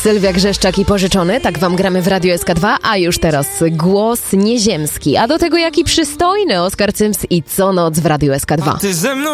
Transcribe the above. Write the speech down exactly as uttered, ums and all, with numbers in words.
Sylwia Grzeszczak i Pożyczony, tak wam gramy w Radiu S K dwa, a już teraz Głos Nieziemski, a do tego jaki przystojny Oskar Cyms i Co noc w Radiu S K dwa. Ty ze mną